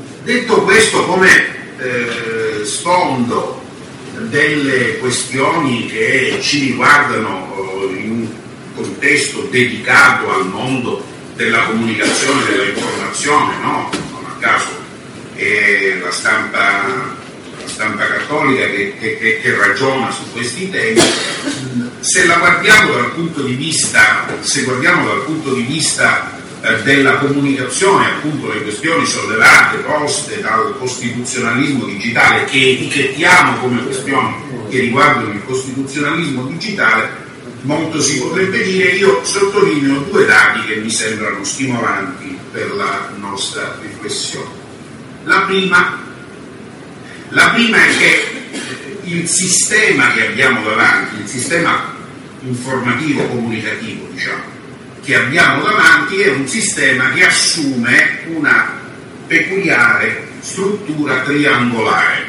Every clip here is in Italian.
Detto questo, come sfondo delle questioni che ci riguardano in un contesto dedicato al mondo della comunicazione e dell'informazione, no? Non a caso è la stampa cattolica che ragiona su questi temi. Se guardiamo dal punto di vista della comunicazione, appunto le questioni sollevate, poste dal costituzionalismo digitale, che etichettiamo come questioni che riguardano il costituzionalismo digitale, molto si potrebbe dire. Io sottolineo due dati che mi sembrano stimolanti per la nostra riflessione. La prima è che il sistema che abbiamo davanti, il sistema informativo comunicativo, diciamo, che abbiamo davanti, è un sistema che assume una peculiare struttura triangolare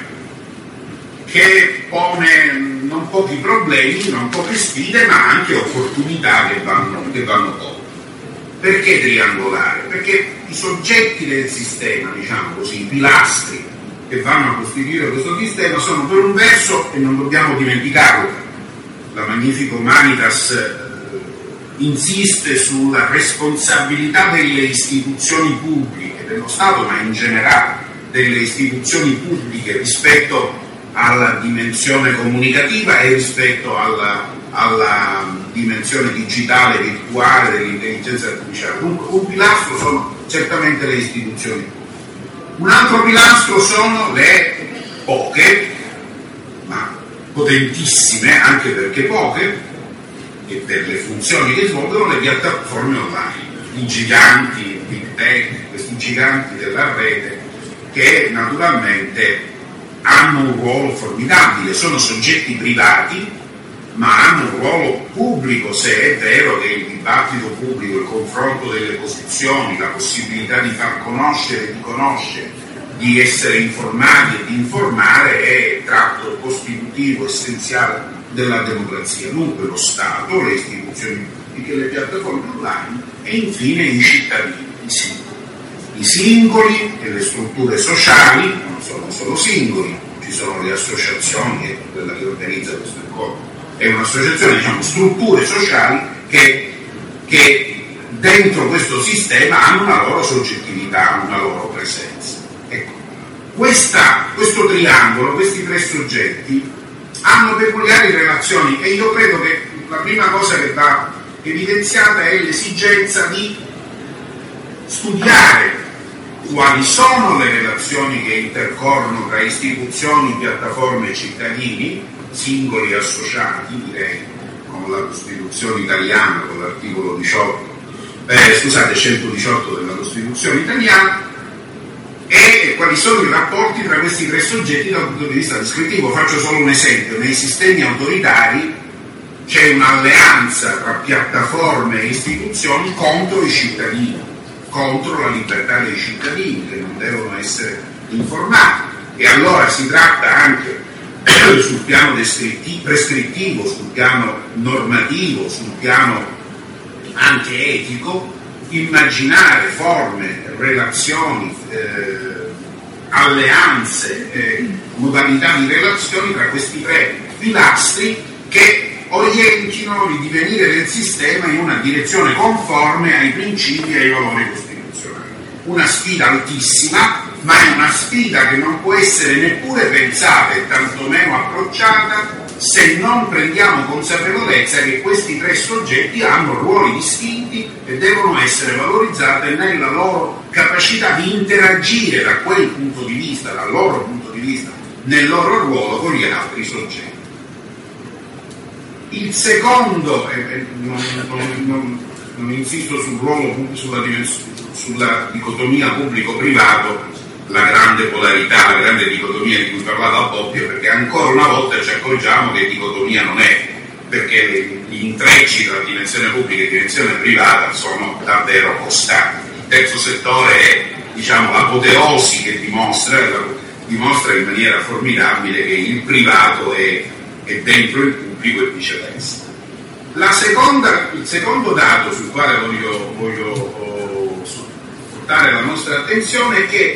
che pone non pochi problemi, non poche sfide, ma anche opportunità che vanno colte. Perché triangolare? Perché i soggetti del sistema, diciamo così, i pilastri che vanno a costituire questo sistema sono, per un verso, e non dobbiamo dimenticarlo, la Magnifico Humanitas insiste sulla responsabilità delle istituzioni pubbliche, dello Stato, ma in generale delle istituzioni pubbliche rispetto alla dimensione comunicativa e rispetto alla dimensione digitale, virtuale dell'intelligenza artificiale. Dunque, un pilastro sono certamente le istituzioni pubbliche. Un altro pilastro sono le poche, ma potentissime, anche perché poche, e per le funzioni che svolgono, le piattaforme online, i giganti, big tech, questi giganti della rete, che naturalmente hanno un ruolo formidabile, sono soggetti privati, ma hanno un ruolo pubblico, se è vero che il dibattito pubblico, il confronto delle posizioni, la possibilità di far conoscere, di conoscere, di essere informati e di informare è tratto costitutivo, essenziale della democrazia. Dunque lo Stato, le istituzioni pubbliche, le piattaforme online e infine i cittadini, i singoli e le strutture sociali. Non sono solo singoli, ci sono le associazioni, che quella che organizza questo incontro è un'associazione, diciamo, strutture sociali che dentro questo sistema hanno una loro soggettività, una loro presenza. Ecco, questo triangolo, questi tre soggetti hanno peculiari relazioni, e io credo che la prima cosa che va evidenziata è l'esigenza di studiare quali sono le relazioni che intercorrono tra istituzioni, piattaforme e cittadini, singoli e associati, direi, con la Costituzione italiana, con l'articolo 118 della Costituzione italiana, e quali sono i rapporti tra questi tre soggetti dal punto di vista descrittivo. Faccio solo un esempio: nei sistemi autoritari c'è un'alleanza tra piattaforme e istituzioni contro i cittadini, contro la libertà dei cittadini, che non devono essere informati, e allora si tratta anche sul piano prescrittivo, sul piano normativo, sul piano anche etico, immaginare forme, relazioni, alleanze, modalità di relazioni tra questi tre pilastri che orientino il divenire del sistema in una direzione conforme ai principi e ai valori costituzionali. Una sfida altissima, ma è una sfida che non può essere neppure pensata e tantomeno approcciata se non prendiamo consapevolezza che questi tre soggetti hanno ruoli distinti e devono essere valorizzati nella loro capacità di interagire da quel punto di vista, dal loro punto di vista, nel loro ruolo con gli altri soggetti. Il secondo, non insisto sul ruolo, sulla dicotomia pubblico-privato, la grande polarità, la grande dicotomia di cui parlava Bobbio, perché ancora una volta ci accorgiamo che dicotomia non è, perché gli intrecci tra dimensione pubblica e dimensione privata sono davvero costanti. Il terzo settore è, diciamo, l'apoteosi che dimostra in maniera formidabile che il privato è dentro il pubblico e viceversa. Il secondo dato sul quale voglio portare la nostra attenzione è che